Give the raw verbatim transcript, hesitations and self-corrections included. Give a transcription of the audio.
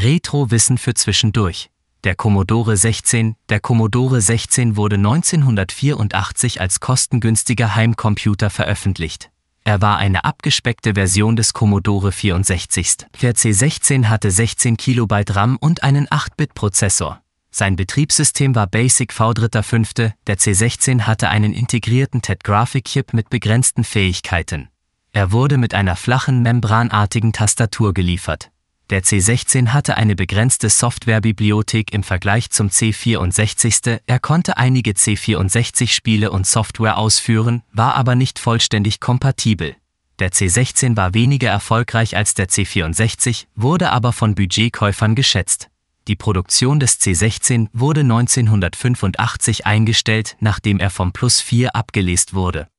Retro-Wissen für zwischendurch. Der Commodore sechzehn. Der Commodore sechzehn wurde neunzehnhundertvierundachtzig als kostengünstiger Heimcomputer veröffentlicht. Er war eine abgespeckte Version des Commodore vierundsechzig. Der C sechzehn hatte sechzehn Kilobyte RAM und einen acht Bit Prozessor. Sein Betriebssystem war BASIC V fünf. Der C sechzehn hatte einen integrierten T E D-Grafikchip mit begrenzten Fähigkeiten. Er wurde mit einer flachen, membranartigen Tastatur geliefert. Der C sechzehn hatte eine begrenzte Softwarebibliothek im Vergleich zum C vierundsechzig. Er konnte einige C vierundsechzig-Spiele und Software ausführen, war aber nicht vollständig kompatibel. Der C sechzehn war weniger erfolgreich als der C vierundsechzig, wurde aber von Budgetkäufern geschätzt. Die Produktion des C sechzehn wurde neunzehnhundertfünfundachtzig eingestellt, nachdem er vom Plus vier abgelöst wurde.